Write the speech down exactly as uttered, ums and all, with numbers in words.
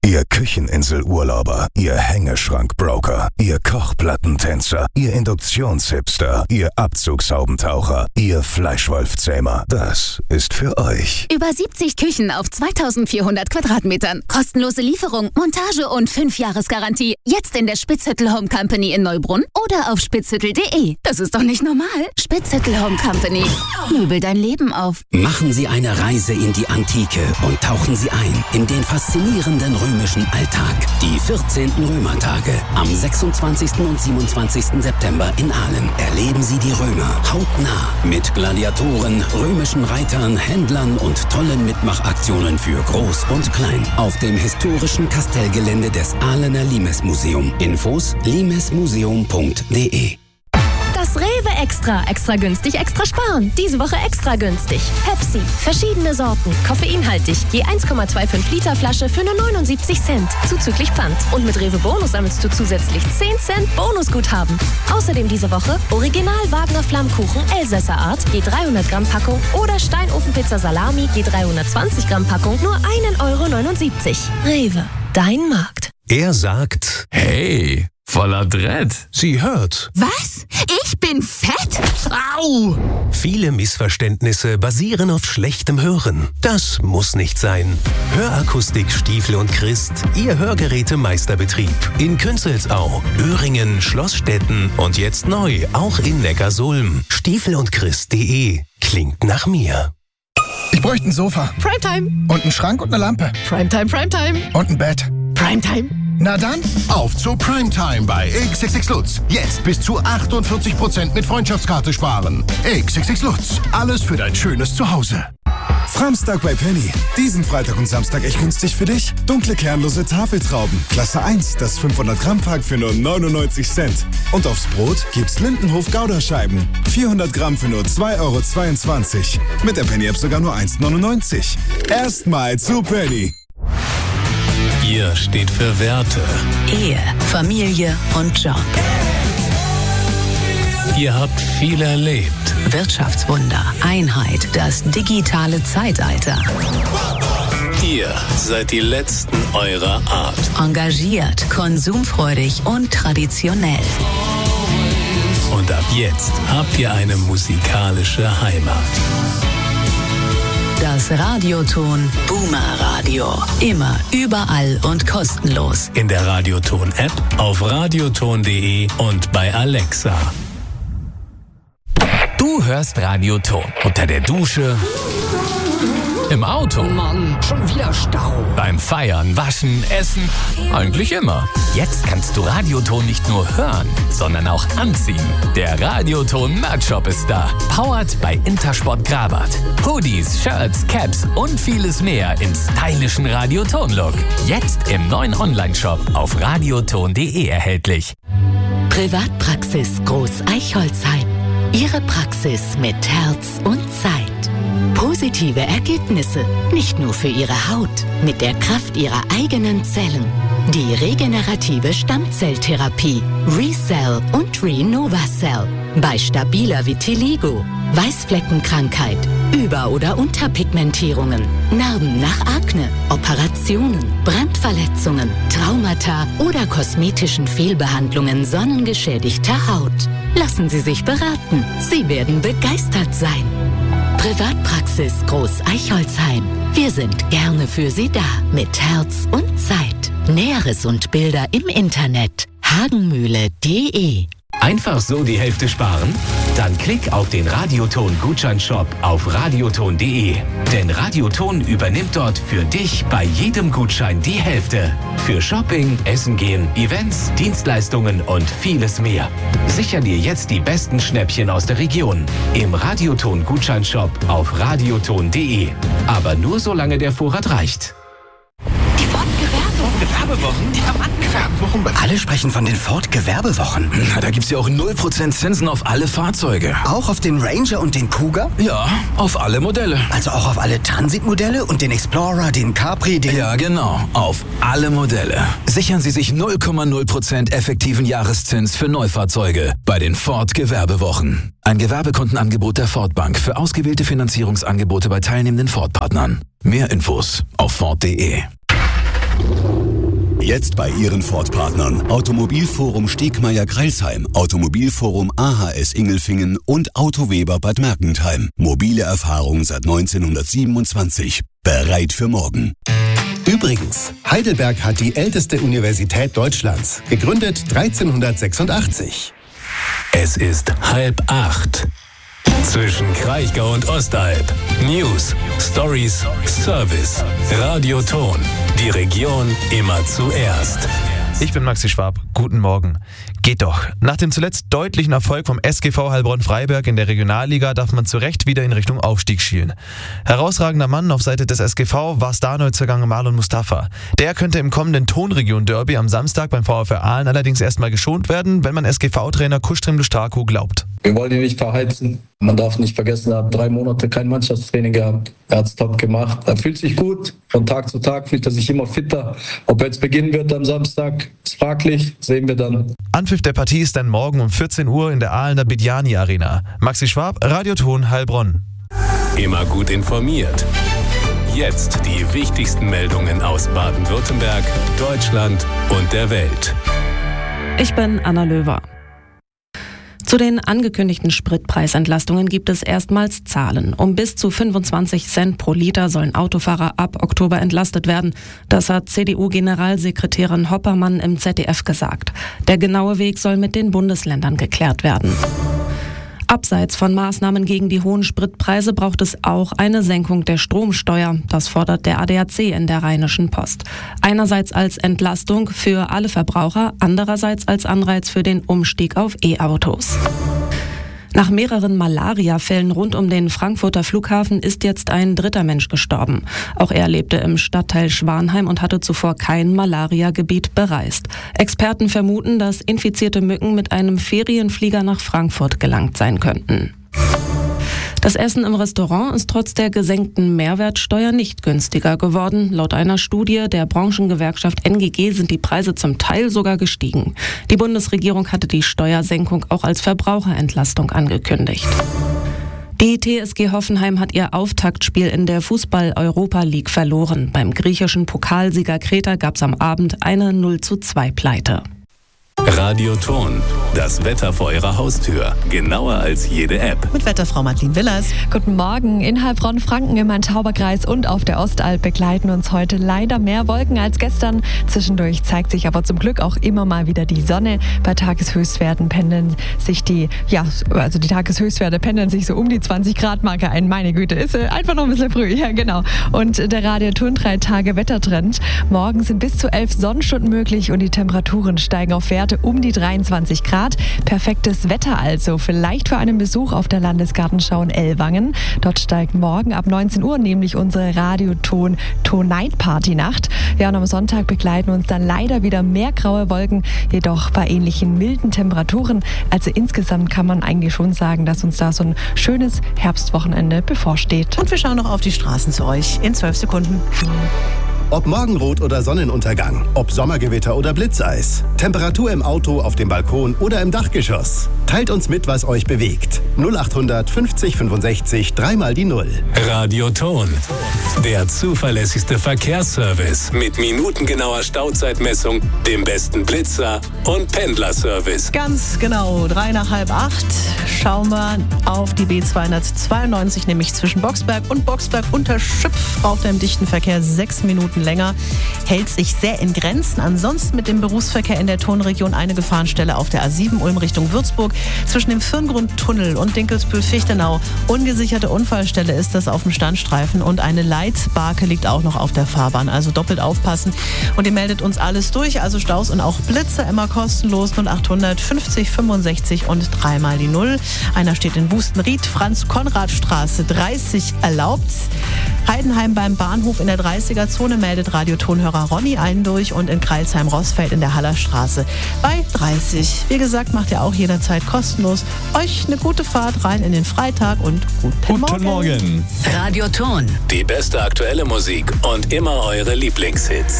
Ihr Kücheninsel-Urlauber, Ihr Hängeschrank-Broker, Ihr Kochplattentänzer, Ihr Induktionshipster, Ihr Abzugshaubentaucher, Ihr Fleischwolfzähmer. Das ist für euch. Über siebzig Küchen auf zweitausendvierhundert Quadratmetern. Kostenlose Lieferung, Montage und fünf Jahresgarantie. Jetzt in der Spitzhüttel Home Company in Neubrunn oder auf spitzhüttel punkt de. Das ist doch nicht normal. Spitzhüttel Home Company. Möbel dein Leben auf. Machen Sie eine Reise in die Antike und tauchen Sie ein in den faszinierenden römischen Alltag. Die vierzehnten Römertage am sechsundzwanzigsten und siebenundzwanzigsten September in Aalen. Erleben Sie die Römer hautnah mit Gladiatoren, römischen Reitern, Händlern und tollen Mitmachaktionen für Groß und Klein auf dem historischen Kastellgelände des Aalener Limes-Museum. Infos limesmuseum punkt de. Das Rewe Extra. Extra günstig, extra sparen. Diese Woche extra günstig. Pepsi. Verschiedene Sorten. Koffeinhaltig. Je eins Komma fünfundzwanzig Liter Flasche für nur neunundsiebzig Cent. Zuzüglich Pfand. Und mit Rewe Bonus sammelst du zusätzlich zehn Cent Bonusguthaben. Außerdem diese Woche Original Wagner Flammkuchen Elsässer Art. Je dreihundert Gramm Packung. Oder Steinofenpizza Salami. Je dreihundertzwanzig Gramm Packung. Nur ein Euro neunundsiebzig. Rewe. Dein Markt. Er sagt, hey, voller Dread. Sie hört. Was? Ich bin fett? Au! Viele Missverständnisse basieren auf schlechtem Hören. Das muss nicht sein. Hörakustik Stiefel und Christ, Ihr Hörgerätemeisterbetrieb. In Künzelsau, Öhringen, Schlossstetten und jetzt neu auch in Neckarsulm. Stiefel und Christ punkt de. Klingt nach mir. Ich bräuchte ein Sofa. Primetime. Und einen Schrank und eine Lampe. Primetime, Primetime. Und ein Bett. Primetime. Na dann, auf zu Primetime bei X X X Lutz. Jetzt bis zu achtundvierzig Prozent mit Freundschaftskarte sparen. X X X Lutz. Alles für dein schönes Zuhause. Framstag bei Penny. Diesen Freitag und Samstag echt günstig für dich. Dunkle kernlose Tafeltrauben. Klasse eins, das fünfhundert Gramm Pack für nur neunundneunzig Cent. Und aufs Brot gibt's Lindenhof Gouda-Scheiben. vierhundert Gramm für nur zwei Euro zweiundzwanzig. Mit der Penny-App sogar nur eins neunundneunzig. Erstmal zu Penny. Ihr steht für Werte. Ehe, Familie und Job. Ihr habt viel erlebt. Wirtschaftswunder, Einheit, das digitale Zeitalter. Ihr seid die Letzten eurer Art. Engagiert, konsumfreudig und traditionell. Und ab jetzt habt ihr eine musikalische Heimat. Das Radioton Boomer Radio. Immer, überall und kostenlos. In der Radioton-App, auf radioton punkt de und bei Alexa. Du hörst Radioton unter der Dusche, im Auto, Mann, schon wieder Stau. beim Feiern, Waschen, Essen, eigentlich immer. Jetzt kannst du Radioton nicht nur hören, sondern auch anziehen. Der Radioton Merch-Shop ist da. Powered bei Intersport Grabat. Hoodies, Shirts, Caps und vieles mehr im stylischen Radioton-Look. Jetzt im neuen Online-Shop auf radioton punkt de erhältlich. Privatpraxis Groß Eichholzheim. Ihre Praxis mit Herz und Zeit. Positive Ergebnisse, nicht nur für Ihre Haut, mit der Kraft Ihrer eigenen Zellen. Die regenerative Stammzelltherapie, ReCell und RenovaCell. Bei stabiler Vitiligo, Weißfleckenkrankheit, Über- oder Unterpigmentierungen, Narben nach Akne, Operationen, Brandverletzungen, Traumata oder kosmetischen Fehlbehandlungen sonnengeschädigter Haut. Lassen Sie sich beraten. Sie werden begeistert sein. Privatpraxis Groß Eichholzheim. Wir sind gerne für Sie da. Mit Herz und Zeit. Näheres und Bilder im Internet. hagenmühle punkt de. Einfach so die Hälfte sparen? Dann klick auf den Radioton-Gutscheinshop auf radioton punkt de. Denn Radioton übernimmt dort für dich bei jedem Gutschein die Hälfte. Für Shopping, Essen gehen, Events, Dienstleistungen und vieles mehr. Sicher dir jetzt die besten Schnäppchen aus der Region. Im Radioton-Gutscheinshop auf radioton punkt de. Aber nur solange der Vorrat reicht. Gewerbewochen? Die haben Gewerbewochen. Alle sprechen von den Ford-Gewerbewochen. Na, da gibt's ja auch null Prozent Zinsen auf alle Fahrzeuge. Auch auf den Ranger und den Kuga? Ja, auf alle Modelle. Also auch auf alle Transitmodelle und den Explorer, den Capri, den... Ja, genau. Auf alle Modelle. Sichern Sie sich null Komma null Prozent effektiven Jahreszins für Neufahrzeuge bei den Ford-Gewerbewochen. Ein Gewerbekundenangebot der Ford Bank für ausgewählte Finanzierungsangebote bei teilnehmenden Ford-Partnern. Mehr Infos auf ford punkt de. Jetzt bei Ihren Ford-Partnern. Automobilforum Stegmeier-Greilsheim, Automobilforum A H S Ingelfingen und Autoweber Bad Mergentheim. Mobile Erfahrung seit neunzehnhundertsiebenundzwanzig. Bereit für morgen. Übrigens, Heidelberg hat die älteste Universität Deutschlands, gegründet dreizehnhundertsechsundachtzig. Es ist halb acht. Zwischen Kraichgau und Ostalb. News, Stories, Service. Radioton. Die Region immer zuerst. Ich bin Maxi Schwab. Guten Morgen. Geht doch. Nach dem zuletzt deutlichen Erfolg vom S G V Heilbronn-Freiberg in der Regionalliga darf man zu Recht wieder in Richtung Aufstieg schielen. Herausragender Mann auf Seite des S G V war Star-Neuzugang Marlon Mustafa. Der könnte im kommenden Tonregion-Derby am Samstag beim VfR Aalen allerdings erstmal geschont werden, wenn man S G V-Trainer Kustrim Lustaku glaubt. Wir wollen ihn nicht verheizen. Man darf nicht vergessen, er hat drei Monate kein Mannschaftstraining gehabt. Er hat es top gemacht. Er fühlt sich gut. Von Tag zu Tag fühlt er sich immer fitter. Ob er jetzt beginnen wird am Samstag, ist fraglich. Sehen wir dann. Anpfiff der Partie ist dann morgen um vierzehn Uhr in der Aalener Bidjani Arena. Maxi Schwab, Radioton Heilbronn. Immer gut informiert. Jetzt die wichtigsten Meldungen aus Baden-Württemberg, Deutschland und der Welt. Ich bin Anna Löwer. Zu den angekündigten Spritpreisentlastungen gibt es erstmals Zahlen. Um bis zu fünfundzwanzig Cent pro Liter sollen Autofahrer ab Oktober entlastet werden. Das hat C D U-Generalsekretärin Hoppermann im Z D F gesagt. Der genaue Weg soll mit den Bundesländern geklärt werden. Abseits von Maßnahmen gegen die hohen Spritpreise braucht es auch eine Senkung der Stromsteuer. Das fordert der A D A C in der Rheinischen Post. Einerseits als Entlastung für alle Verbraucher, andererseits als Anreiz für den Umstieg auf E-Autos. Nach mehreren Malaria-Fällen rund um den Frankfurter Flughafen ist jetzt ein dritter Mensch gestorben. Auch er lebte im Stadtteil Schwanheim und hatte zuvor kein Malaria-Gebiet bereist. Experten vermuten, dass infizierte Mücken mit einem Ferienflieger nach Frankfurt gelangt sein könnten. Das Essen im Restaurant ist trotz der gesenkten Mehrwertsteuer nicht günstiger geworden. Laut einer Studie der Branchengewerkschaft N G G sind die Preise zum Teil sogar gestiegen. Die Bundesregierung hatte die Steuersenkung auch als Verbraucherentlastung angekündigt. Die T S G Hoffenheim hat ihr Auftaktspiel in der Fußball-Europa League verloren. Beim griechischen Pokalsieger Kreta gab es am Abend eine null zu zwei Pleite. Radioton, das Wetter vor Ihrer Haustür. Genauer als jede App. Mit Wetterfrau Madeleine Willers. Guten Morgen. In Heilbronn, Franken, im Main-Tauber-Kreis und auf der Ostalb begleiten uns heute leider mehr Wolken als gestern. Zwischendurch zeigt sich aber zum Glück auch immer mal wieder die Sonne. Bei Tageshöchstwerten pendeln sich die, ja, also die Tageshöchstwerte pendeln sich so um die zwanzig Grad Marke ein. Meine Güte, ist einfach noch ein bisschen früh. Ja, genau. Und der Radioton drei Tage Wettertrend. Morgen sind bis zu elf Sonnenstunden möglich und die Temperaturen steigen auf Werte um die dreiundzwanzig Grad. Perfektes Wetter also, vielleicht für einen Besuch auf der Landesgartenschau in Ellwangen. Dort steigt morgen ab neunzehn Uhr nämlich unsere Radioton Tonight Party Nacht. Ja, und am Sonntag begleiten uns dann leider wieder mehr graue Wolken, jedoch bei ähnlichen milden Temperaturen. Also insgesamt kann man eigentlich schon sagen, dass uns da so ein schönes Herbstwochenende bevorsteht. Und wir schauen noch auf die Straßen zu euch in zwölf Sekunden. Ob Morgenrot oder Sonnenuntergang, ob Sommergewitter oder Blitzeis, Temperatur im Auto, auf dem Balkon oder im Dachgeschoss. Teilt uns mit, was euch bewegt. null achthundert fünfzig fünfundsechzig, dreimal die Null. Radioton, der zuverlässigste Verkehrsservice mit minutengenauer Stauzeitmessung, dem besten Blitzer und Pendlerservice. Ganz genau, drei nach halb acht schauen wir auf die B zweihundertzweiundneunzig, nämlich zwischen Boxberg und Boxberg unter Schüpf braucht er im dichten Verkehr sechs Minuten länger, hält sich sehr in Grenzen. Ansonsten mit dem Berufsverkehr in der Tonregion eine Gefahrenstelle auf der A sieben Ulm Richtung Würzburg. Zwischen dem Firngrundtunnel und Dinkelsbühl-Fichtenau ungesicherte Unfallstelle ist das auf dem Standstreifen und eine Leitbarke liegt auch noch auf der Fahrbahn. Also doppelt aufpassen und ihr meldet uns alles durch. Also Staus und auch Blitze immer kostenlos null achthundert fünfzig fünfundsechzig und dreimal die Null. Einer steht in Wustenried, Franz-Konrad-Straße dreißig erlaubt. Heidenheim beim Bahnhof in der dreißiger-Zone meldet Radiotonhörer Ronny einen durch und in Kreilsheim-Rossfeld in der Hallerstraße bei dreißig. Wie gesagt, macht ihr auch jederzeit kostenlos. Euch eine gute Fahrt rein in den Freitag und guten, guten Morgen. Morgen. Radioton. Die beste aktuelle Musik und immer eure Lieblingshits.